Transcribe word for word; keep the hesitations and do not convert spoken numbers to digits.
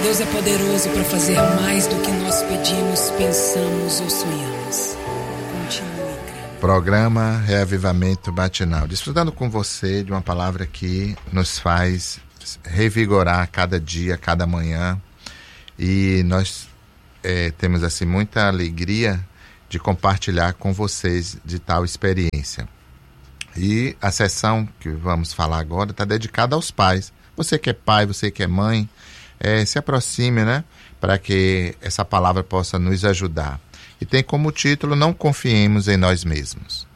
Deus é poderoso para fazer mais do que nós pedimos, pensamos ou sonhamos. Continue crendo. Programa Reavivamento Matinal. Desfrutando com você de uma palavra que nos faz revigorar cada dia, cada manhã. E nós é, temos assim muita alegria de compartilhar com vocês de tal experiência. E a sessão que vamos falar agora está dedicada aos pais. Você que é pai, você que é mãe, é, se aproxime, né? Para que essa palavra possa nos ajudar. E tem como título: Não confiemos em nós mesmos.